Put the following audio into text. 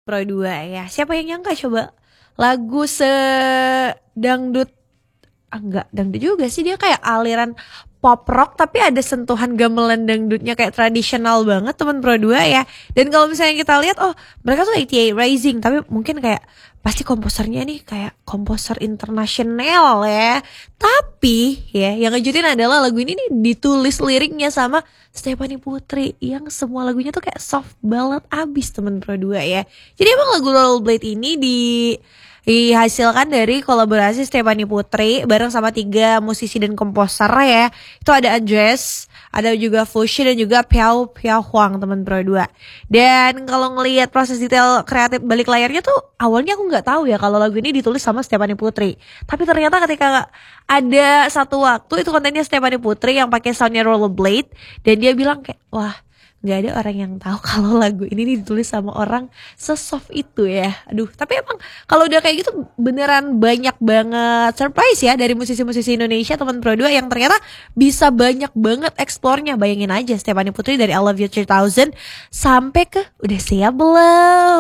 Pro 2 ya. Siapa yang nyangka coba lagu sedangdut, enggak dangdut juga sih, dia kayak aliran pop rock tapi ada sentuhan gamelan dangdutnya kayak tradisional banget teman Pro 2 ya. Dan kalau misalnya kita lihat, oh mereka tuh 88 Rising, tapi mungkin kayak pasti komposernya nih kayak komposer internasional ya. Tapi ya yang ngejutin adalah lagu ini nih ditulis liriknya sama Stephanie Putri, yang semua lagunya tuh kayak soft ballad abis temen Pro 2 ya. Jadi emang lagu Rollerblade ini dihasilkan dari kolaborasi Stephanie Putri bareng sama 3 musisi dan komposer ya. Itu ada Andres, ada juga Fushi, dan juga Piao Piao Huang teman Pro 2. Dan kalau ngelihat proses detail kreatif balik layarnya tuh awalnya aku nggak tahu ya kalau lagu ini ditulis sama Stephanie Putri. Tapi ternyata ketika ada satu waktu itu kontennya Stephanie Putri yang pakai soundnya Rollerblade, dan dia bilang kayak wah, nggak ada orang yang tahu kalau lagu ini ditulis sama orang sesoft itu ya. Aduh, tapi emang kalau udah kayak gitu beneran banyak banget surprise ya dari musisi-musisi Indonesia teman Pro 2 yang ternyata bisa banyak banget eksplornya. Bayangin aja Stephanie Putri dari I Love You 3000 sampai ke Udah Siap Belum.